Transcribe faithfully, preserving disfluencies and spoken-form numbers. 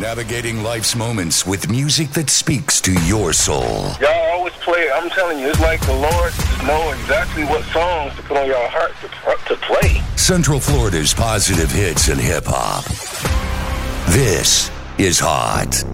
Navigating life's moments with music that speaks to your soul. Y'all always play, I'm telling you, it's like the Lord just know exactly what songs to put on your heart to, to play. Central Florida's positive hits and hip-hop. This is Hot.